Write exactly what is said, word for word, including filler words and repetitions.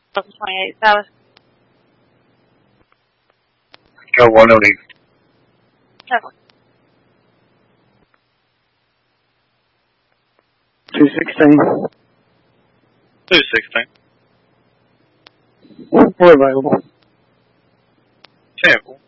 twenty-eight South. Go one oh eight. Seven. two sixteen. two sixteen. We're available. Sample.